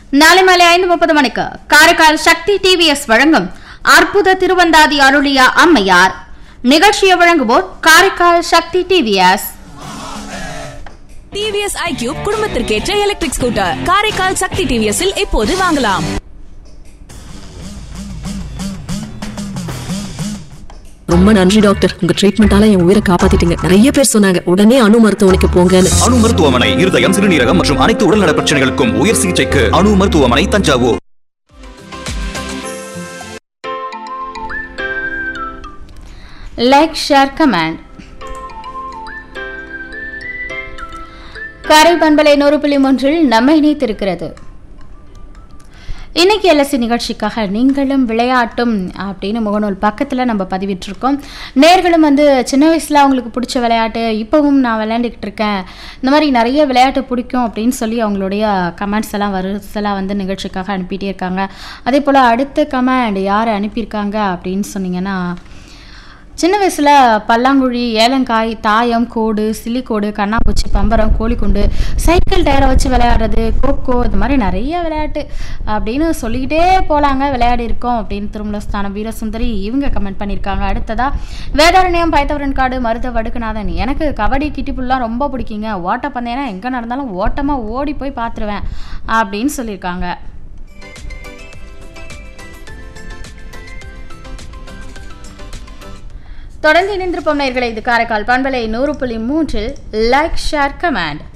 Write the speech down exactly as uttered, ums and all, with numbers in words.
நாளை மாலை ஐந்து முப்பது மணிக்கு காரைக்கால் சக்தி டிவிஎஸ் வழங்கும் அற்புத திருவந்தாதி அருளியா அம்மையார் நிகழ்ச்சியை வழங்குவோர் காரைக்கால் சக்தி TVS. TVS iQube குடும்பத்திற்கேற்ற electric scooter Karaikal சக்தி டிவிஎஸ்ஸில் இப்போது வாங்கலாம். ரொம்ப நன்றி டாக்டர், உங்க ட்ரீட்மெண்டால என் உயிரை காப்பாத்திட்டீங்க. நிறைய பேர் சொன்னாங்க உடனே அணு மருத்துவமனைக்கு போங்கன்னு. அணு மருத்துவமனை இருதயம், சிறுநீரகம் மற்றும் அனைத்து உடல்நல பிரச்சனைகளுக்கும் உயர் சிகிச்சைக்கு அணு மருத்துவமனை, தஞ்சாவூர். Like, share, comment. காரை பண்பலை நூறு புள்ளி மூன்றில் நம்ம இணைத்திருக்கிறது. இன்னைக்கு எல்எஸ்சி நிகழ்ச்சிக்காக நீங்களும் விளையாட்டும் அப்படின்னு முகநூல் பக்கத்தில் நம்ம பதிவிட்டிருக்கோம். நேர்களும் வந்து சின்ன வயசில் அவங்களுக்கு பிடிச்ச விளையாட்டு இப்போவும் நான் விளையாண்டுக்கிட்டு இருக்கேன், இந்த மாதிரி நிறைய விளையாட்டு பிடிக்கும் அப்படின்னு சொல்லி அவங்களுடைய கமெண்ட்ஸ் எல்லாம் வரிசலாக வந்து நிகழ்ச்சிக்காக அனுப்பிட்டே இருக்காங்க. அதே போல் அடுத்த கமெண்ட் யார் அனுப்பியிருக்காங்க அப்படின்னு சொன்னீங்கன்னா, சின்ன வயசில் பல்லாங்குழி, ஏலங்காய், தாயம், கோடு, சில்லிக்கோடு, கண்ணாப்பூச்சி, பம்பரம், கோழிக்குண்டு, சைக்கிள் டயரை வச்சு விளையாடுறது, கோக்கோ, இது மாதிரி நிறைய விளையாட்டு அப்படின்னு சொல்லிக்கிட்டே போகலாங்க. விளையாடி இருக்கோம் அப்படின்னு திருமலஸ்தானம் வீரசுந்தரி இவங்க கமெண்ட் பண்ணியிருக்காங்க. அடுத்ததாக வேதாரண்யம் பைத்தவரன் காடு மருத வடுக்குநாதன், எனக்கு கபடி, கிட்டிப்புல்லாம் ரொம்ப பிடிக்குங்க. ஓட்டப்பந்தயம்னா எங்கே நடந்தாலும் ஓட்டமாக ஓடி போய் பார்த்துருவேன் அப்படின்னு சொல்லியிருக்காங்க. தொடர்ந்து இணைந்திருப்போம் நேயர்களே, இது காரைக்கால் பண்பலை நூறு புள்ளி மூன்றில் லைக், ஷேர், கமெண்ட்.